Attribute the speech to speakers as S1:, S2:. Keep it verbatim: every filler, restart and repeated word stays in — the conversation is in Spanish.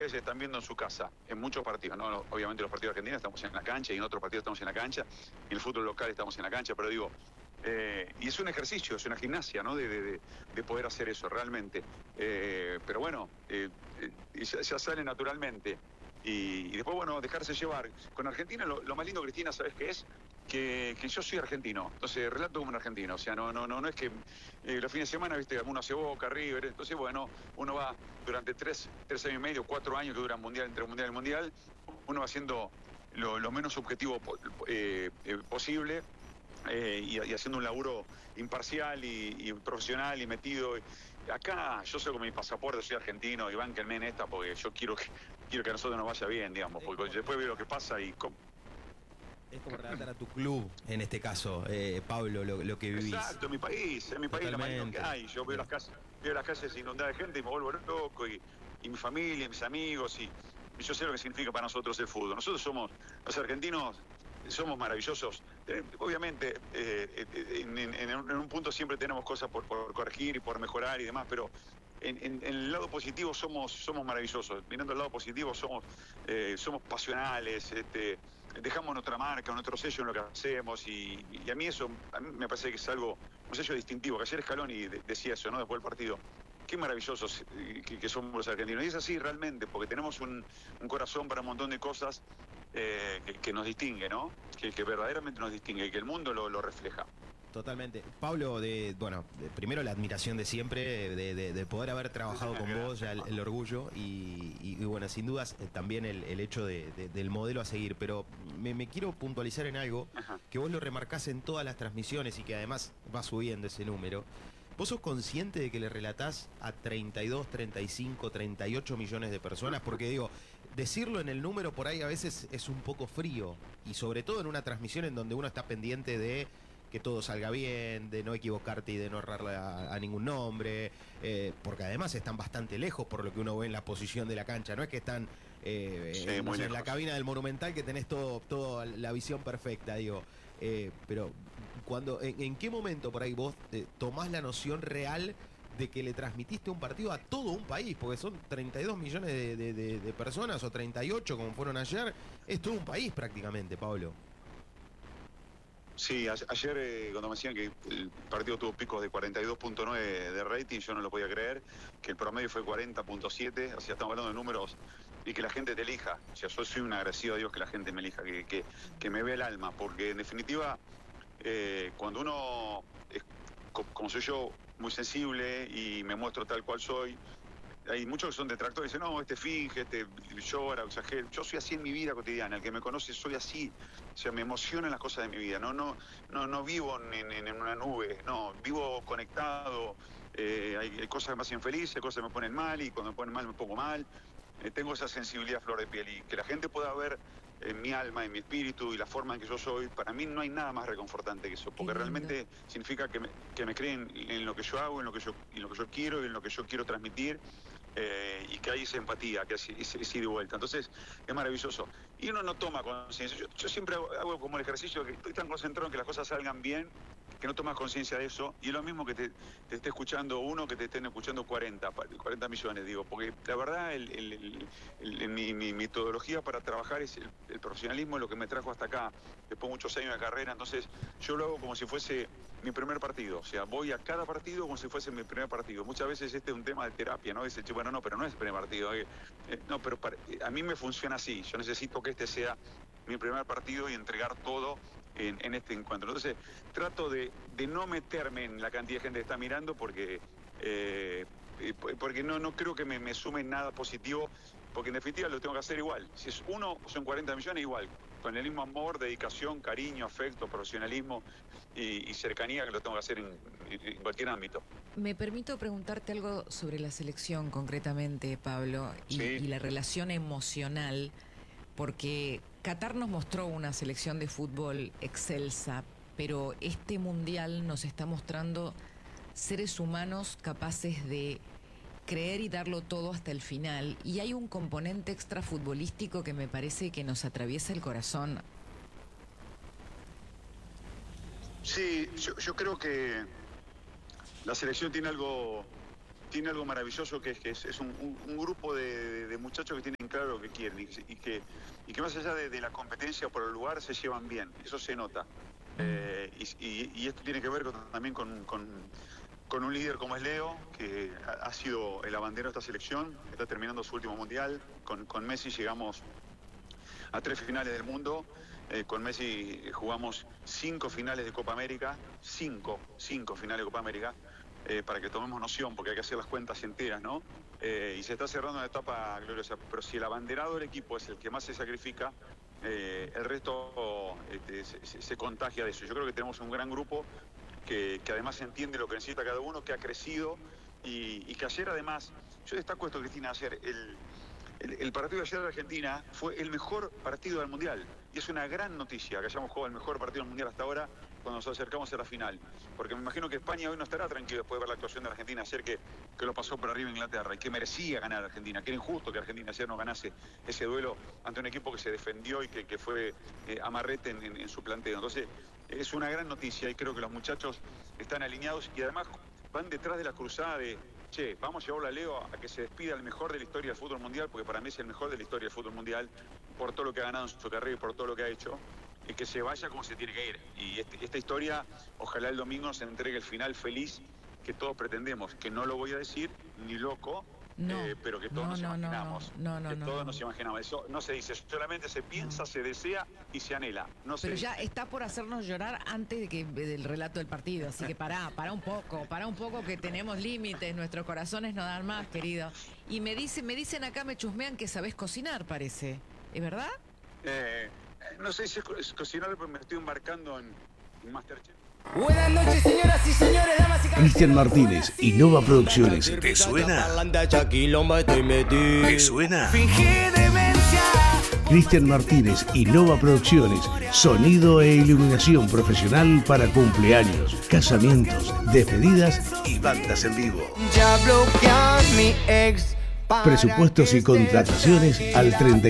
S1: ustedes están viendo en su casa, en muchos partidos, ¿no? Obviamente los partidos argentinos estamos en la cancha y en otros partidos estamos en la cancha, y en el fútbol local estamos en la cancha, pero digo, eh, y es un ejercicio, es una gimnasia, ¿no? De, de, de poder hacer eso realmente. Eh, pero bueno, eh, eh, ya, ya sale naturalmente. Y, y después, bueno, dejarse llevar. Con Argentina, lo, lo más lindo, Cristina, ¿sabes qué es? Que, que yo soy argentino, entonces relato como un argentino, o sea, no, no, no, no es que eh, los fines de semana, viste, uno hace Boca, River, entonces bueno, uno va durante tres, tres años y medio, cuatro años que dura el mundial, entre el mundial y el mundial, uno va haciendo lo, lo menos subjetivo eh, eh, posible. Eh, y, y haciendo un laburo imparcial y, y profesional y metido. Acá yo soy con mi pasaporte, soy argentino y bánquenme en esta porque yo quiero que, quiero que a nosotros nos vaya bien, digamos, porque después veo lo que pasa y...
S2: Es como relatar a tu club, en este caso, eh, Pablo, lo, lo que vivís.
S1: Exacto, en mi país, en mi país la mayoría que hay. Yo veo las casas, veo las calles inundadas de gente y me vuelvo loco, y, y mi familia, mis amigos, y, y yo sé lo que significa para nosotros el fútbol. Nosotros somos, los argentinos, somos maravillosos. Eh, obviamente, eh, en, en, en un punto siempre tenemos cosas por, por corregir y por mejorar y demás, pero en, en, en el lado positivo somos, somos maravillosos. Mirando el lado positivo somos, eh, somos pasionales, este, dejamos nuestra marca, nuestro sello en lo que hacemos, y, y a mí eso a mí me parece que es algo, un sello distintivo, que ayer Scaloni decía eso, ¿no? Después del partido. Qué maravillosos que, que somos los argentinos. Y es así realmente, porque tenemos un, un corazón para un montón de cosas eh, que, que nos distingue, ¿no? Que, que verdaderamente nos distingue y que el mundo lo, lo refleja.
S2: Totalmente. Pablo, de, bueno, de, primero la admiración de siempre, de, de, de poder haber trabajado con vos, ya el, el orgullo y, y, y bueno, sin dudas eh, también el, el hecho de, de, del modelo a seguir, pero me, me quiero puntualizar en algo. Ajá. Que vos lo remarcás en todas las transmisiones y que además va subiendo ese número. ¿Vos sos consciente de que le relatás a treinta y dos, treinta y cinco, treinta y ocho millones de personas? Porque digo, decirlo en el número por ahí a veces es un poco frío, y sobre todo en una transmisión en donde uno está pendiente de que todo salga bien, de no equivocarte y de no errarle a, a ningún nombre, eh, porque además están bastante lejos por lo que uno ve en la posición de la cancha, no es que están eh, sí, en, no sé, en la cabina del Monumental que tenés todo, todo la visión perfecta, digo, eh, pero cuando, en, ¿en qué momento por ahí vos eh, tomás la noción real de que le transmitiste un partido a todo un país? Porque son treinta y dos millones de, de, de, de personas, o treinta y ocho como fueron ayer, es todo un país prácticamente, Pablo.
S1: Sí, ayer eh, cuando me decían que el partido tuvo picos de cuarenta y dos punto nueve de rating, yo no lo podía creer, que el promedio fue cuarenta punto siete, o sea, estamos hablando de números, y que la gente te elija. O sea, yo soy un agradecido a Dios que la gente me elija, que, que, que me ve el alma, porque en definitiva, eh, cuando uno, es, como soy yo, muy sensible y me muestro tal cual soy, hay muchos que son detractores, dicen, no, este finge, este llora, exagera. Yo soy así en mi vida cotidiana, el que me conoce soy así, o sea, me emocionan las cosas de mi vida, no, no, no, no vivo en, en, en una nube, no, vivo conectado, eh, hay, hay cosas que me hacen feliz, hay cosas que me ponen mal, y cuando me ponen mal me pongo mal, eh, tengo esa sensibilidad a flor de piel, y que la gente pueda ver en mi alma, en mi espíritu y la forma en que yo soy, para mí no hay nada más reconfortante que eso, porque realmente significa que me, que me creen en lo que yo hago, en lo que yo, en lo que yo quiero y en lo que yo quiero transmitir. Eh, y que hay esa empatía, que es, es, es ir y vuelta. Entonces, es maravilloso. Y uno no toma conciencia. Yo, yo siempre hago, hago como el ejercicio de que estoy tan concentrado en que las cosas salgan bien, que no tomas conciencia de eso. Y es lo mismo que te, te esté escuchando uno, que te estén escuchando cuarenta, cuarenta millones, digo. Porque la verdad, el, el, el, el, el, mi, mi metodología para trabajar es el, el profesionalismo, lo que me trajo hasta acá, después de muchos años de carrera. Entonces, yo lo hago como si fuese mi primer partido. O sea, voy a cada partido como si fuese mi primer partido. Muchas veces este es un tema de terapia, ¿no? Es el, bueno, no, pero no es el primer partido. Eh, eh, no, pero para, eh, a mí me funciona así. Yo necesito que este sea mi primer partido y entregar todo en, en este encuentro. Entonces, trato de, de no meterme en la cantidad de gente que está mirando porque, eh, porque no, no creo que me, me sume nada positivo, porque en definitiva lo tengo que hacer igual. Si es uno, son cuarenta millones igual, con el mismo amor, dedicación, cariño, afecto, profesionalismo y, y cercanía que lo tengo que hacer en, en cualquier ámbito.
S3: Me permito preguntarte algo sobre la selección concretamente, Pablo, y,
S1: sí.
S3: y la relación emocional, porque Qatar nos mostró una selección de fútbol excelsa, pero este mundial nos está mostrando seres humanos capaces de creer y darlo todo hasta el final, y hay un componente extrafutbolístico que me parece que nos atraviesa el corazón.
S1: Sí, yo, yo creo que la selección tiene algo, tiene algo maravilloso que es que es, es un, un, un grupo de, de muchachos que tienen claro lo que quieren y que, y que, y que más allá de, de la competencia por el lugar se llevan bien, eso se nota. Eh, y, y, y esto tiene que ver con, también con, con, con un líder como es Leo, que ha, ha sido el abanderado de esta selección, está terminando su último mundial. Con, con Messi llegamos a tres finales del mundo. Eh, con Messi jugamos cinco finales de Copa América, cinco, cinco finales de Copa América, eh, para que tomemos noción, porque hay que hacer las cuentas enteras, ¿no? Eh, y se está cerrando una etapa gloriosa, pero si el abanderado del equipo es el que más se sacrifica, eh, el resto este, se, se contagia de eso. Yo creo que tenemos un gran grupo que, que además entiende lo que necesita cada uno, que ha crecido y, y que ayer además, yo destaco esto, Cristina, ayer el... El, el partido de ayer de Argentina fue el mejor partido del Mundial. Y es una gran noticia que hayamos jugado el mejor partido del Mundial hasta ahora cuando nos acercamos a la final. Porque me imagino que España hoy no estará tranquilo después de ver la actuación de Argentina ayer, que, que lo pasó por arriba Inglaterra y que merecía ganar Argentina. Que era injusto que Argentina ayer no ganase ese duelo ante un equipo que se defendió y que, que fue eh, amarrete en, en, en su planteo. Entonces es una gran noticia y creo que los muchachos están alineados y además van detrás de la cruzada de... Che, vamos a llevarlo a Leo a que se despida el mejor de la historia del fútbol mundial, porque para mí es el mejor de la historia del fútbol mundial, por todo lo que ha ganado en su carrera y por todo lo que ha hecho, y que se vaya como se tiene que ir. Y este, esta historia, ojalá el domingo se entregue el final feliz que todos pretendemos, que no lo voy a decir ni loco,
S3: no,
S1: eh, pero que todos
S3: no,
S1: nos
S3: no,
S1: imaginamos.
S3: No, no,
S1: que
S3: no,
S1: todos
S3: no.
S1: nos imaginamos. Eso no se dice, solamente se piensa, no. se desea y se anhela. No se
S3: pero
S1: dice.
S3: ya está por hacernos llorar antes de que del relato del partido, así que pará, pará un poco, pará un poco que tenemos límites, nuestros corazones no dan más, querido. Y me dice, me dicen acá, me chusmean que sabés cocinar, parece. ¿Es verdad?
S1: Eh, no sé si es, co es cocinar, pero me estoy embarcando en, en Masterchef.
S4: Buenas noches, señoras y señores, damas y caballeros.
S5: Cristian Martínez, Innova Producciones. ¿Te suena? ¿Te suena? Cristian Martínez, Innova Producciones. Sonido e iluminación profesional para cumpleaños, casamientos, despedidas y bandas en vivo.
S4: Ya bloquean mi ex.
S5: Presupuestos y contrataciones al treinta